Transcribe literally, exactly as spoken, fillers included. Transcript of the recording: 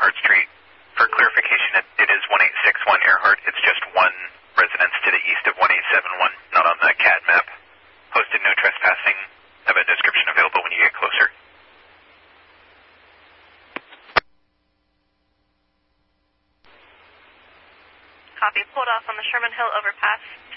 Earhart Street. For clarification, it, it is one eight six one Earhart. It's just one residence to the east of one eight seven one, not on the C A D map. Posted no trespassing. Have a description available when you get closer. Copy. Pulled off on the Sherman Hill overpass.